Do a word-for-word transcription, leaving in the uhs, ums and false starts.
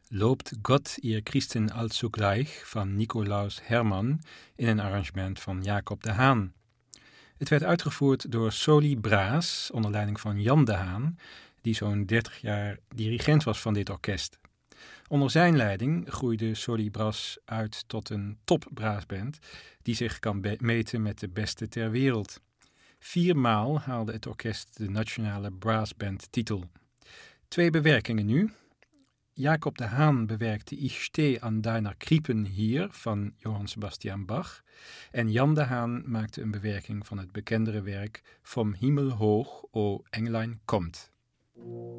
Loopt Gott ihr Christen allzugleich van Nicolaus Herman in een arrangement van Jacob de Haan. Het werd uitgevoerd door Soli Braas onder leiding van Jan de Haan, die zo'n dertig jaar dirigent was van dit orkest. Onder zijn leiding groeide Soli Braas uit tot een top-braasband die zich kan be- meten met de beste ter wereld. Viermaal haalde het orkest de nationale brassband-titel. Twee bewerkingen nu. Jacob de Haan bewerkte Ich steh an deiner Krippen hier van Johann Sebastian Bach. En Jan de Haan maakte een bewerking van het bekendere werk Vom Himmel hoch, o Englein kommt.